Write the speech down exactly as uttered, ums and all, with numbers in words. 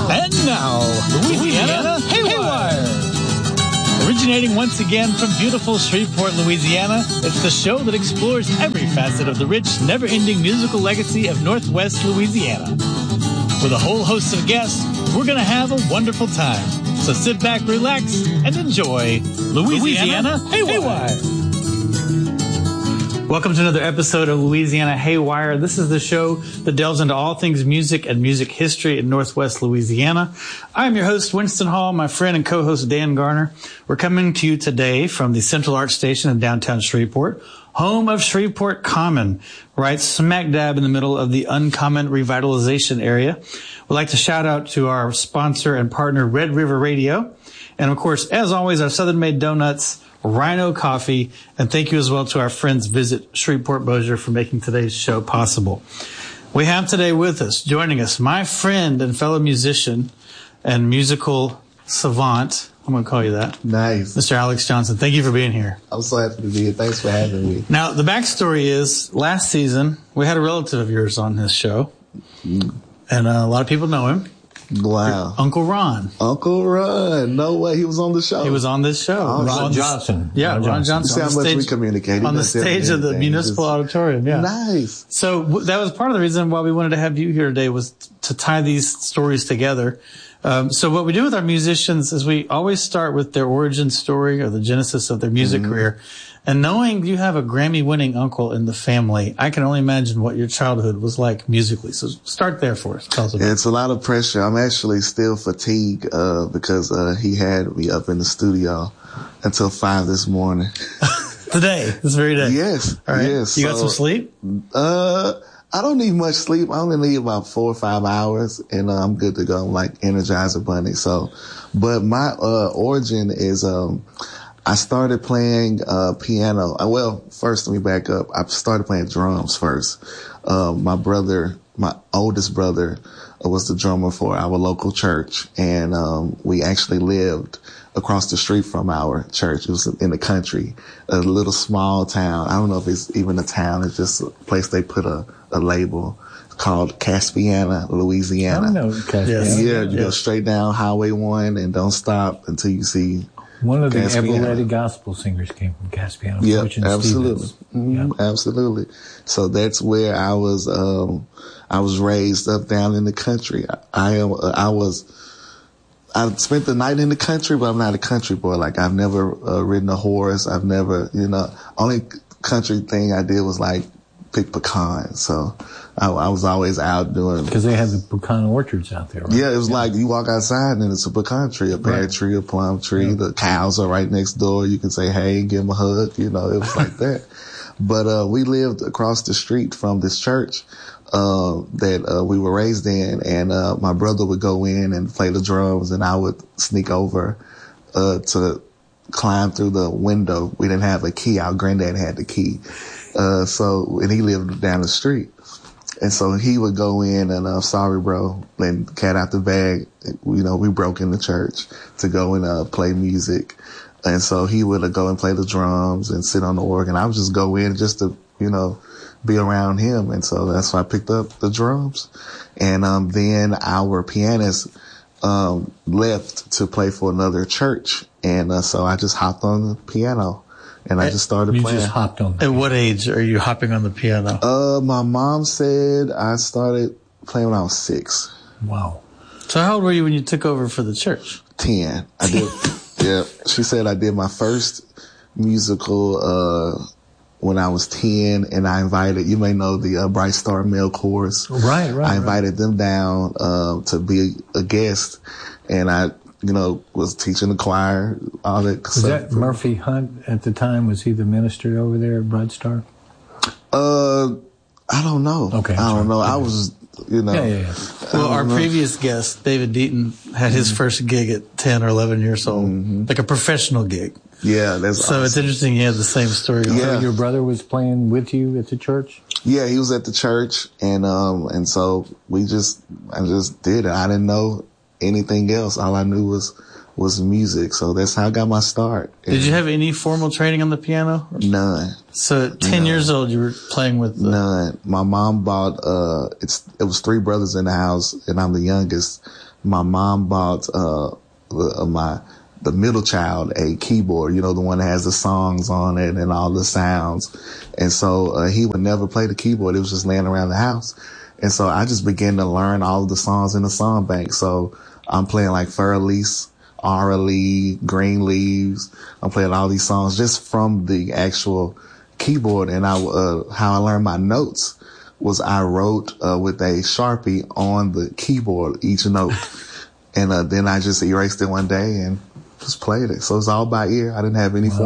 And now, Louisiana Haywire. Originating once again from beautiful Shreveport, Louisiana, it's the show that explores every facet of the rich, never-ending musical legacy of Northwest Louisiana. With a whole host of guests, we're going to have a wonderful time. So sit back, relax, and enjoy Louisiana, Louisiana Haywire. Haywire. Welcome to another episode of Louisiana Haywire. This is the show that delves into all things music and music history in Northwest Louisiana. I'm your host, Winston Hall, my friend and co-host Dan Garner. We're coming to you today from the Central Arts Station in downtown Shreveport, home of Shreveport Common, right smack dab in the middle of the Uncommon Revitalization area. We'd like to shout out to our sponsor and partner, Red River Radio. And of course, as always, our Southern Made Donuts, Rhino Coffee, and thank you as well to our friends Visit Shreveport Bossier for making today's show possible. We have today with us, joining us, my friend and fellow musician and musical savant. I'm going to call you that. Nice. Mister Alex Johnson, thank you for being here. I'm so happy to be here. Thanks for having me. Now, the backstory is, last season, we had a relative of yours on this show, mm. and uh, a lot of people know him. Wow. Uncle Ron. Uncle Ron. No way. He was on the show. He was on this show. Oh, Ron Johnson. Yeah, Ron Ron Johnson. See how much stage, we communicated. On the stage of the Municipal Just, Auditorium, yeah. Nice. So that was part of the reason why we wanted to have you here today, was to tie these stories together. Um, so what we do with our musicians is we always start with their origin story or the genesis of their music mm-hmm. career. And knowing you have a Grammy-winning uncle in the family, I can only imagine what your childhood was like musically. So start there for us. Tell us about It's a lot of pressure. I'm actually still fatigued uh, because uh, he had me up in the studio until five this morning. Today, this very day. Yes. All right. Yes. You so, got some sleep? Uh, I don't need much sleep. I only need about four or five hours, and uh, I'm good to go. I'm like Energizer Bunny. So, but my uh, origin is. Um, I started playing uh piano. Well, first let me back up. I started playing drums first. Uh, my brother, my oldest brother, uh, was the drummer for our local church, and um we actually lived across the street from our church. It was in the country, a little small town. I don't know if it's even a town. It's just a place they put a, a label called Caspiana, Louisiana. I know Caspiana. Yes. Yeah, you yes. go straight down Highway one and don't stop until you see. One of the Caspiana. ever-ready gospel singers came from Caspiana. Yeah, Fortune absolutely. Mm-hmm. Yeah. Absolutely. So that's where I was, um, I was raised up down in the country. I, I am, I was, I spent the night in the country, but I'm not a country boy. Like I've never uh, ridden a horse. I've never, you know, only country thing I did was like pick pecans. So I, I was always out doing. Because they have the pecan orchards out there, right? Yeah, it was yeah. like you walk outside and it's a pecan tree, a pear right. tree, a plum tree. Yeah. The cows are right next door. You can say hey and give them a hug. You know, it was like that. But uh we lived across the street from this church uh that uh we were raised in, and uh my brother would go in and play the drums, and I would sneak over uh to climb through the window. We didn't have a key. Our granddad had the key. Uh, so, and he lived down the street. And so he would go in and, uh, sorry, bro, and cat out the bag. You know, we broke in the church to go and, uh, play music. And so he would uh, go and play the drums and sit on the organ. I would just go in just to, you know, be around him. And so that's why I picked up the drums. And, um, then our pianist, um, left to play for another church. And, uh, so I just hopped on the piano. And I just started you playing. You just hopped on the At piano. what age are you hopping on the piano? Uh, my mom said I started playing when I was six. Wow. So how old were you when you took over for the church? Ten. I did. Yeah. She said I did my first musical, uh, when I was ten, and I invited, you may know the uh, Bright Star Male Chorus. Right, right. I invited right. them down, uh, to be a guest, and I, you know, was teaching the choir, all that Was stuff. that Murphy Hunt at the time? Was he the minister over there at Bright Star? Uh, I don't know. Okay. I don't sorry. know. Okay. I was, you know. Yeah, yeah, yeah. Well, our know. previous guest, David Deaton, had his mm-hmm. first gig at ten or eleven years old, mm-hmm. like a professional gig. Yeah, that's so awesome. It's interesting you had the same story. Yeah. So your brother was playing with you at the church? Yeah, he was at the church, and um, and so we just, I just did it. I didn't know anything else. All I knew was was music. So that's how I got my start. Did you have any formal training on the piano? None. So at ten None. years old, you were playing with the... None. My mom bought, uh, it's, it was three brothers in the house and I'm the youngest. My mom bought, uh, the, uh, my, the middle child a keyboard, you know, the one that has the songs on it and all the sounds. And so, uh, he would never play the keyboard. It was just laying around the house. And so I just began to learn all of the songs in the song bank. So I'm playing like Fur Elise, Aura Lee, Green Leaves. I'm playing all these songs just from the actual keyboard. And I, uh, how I learned my notes was I wrote, uh, with a Sharpie on the keyboard, each note. And, uh, then I just erased it one day and just played it. So it's all by ear. I didn't have any Wow. form